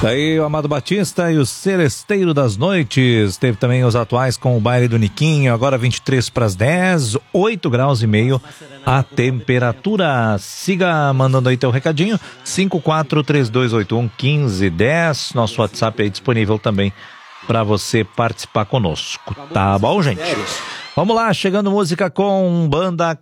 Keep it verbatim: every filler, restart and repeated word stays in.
Daí o Amado Batista e o Celesteiro das Noites. Teve também os atuais com o baile do Niquinho. Agora vinte e três para as dez, oito graus e meio a temperatura. Siga mandando aí teu recadinho. cinco quatro três dois oito um um cinco um zero. Nosso WhatsApp aí disponível também para você participar conosco. Tá bom, gente? Vamos lá, chegando música com banda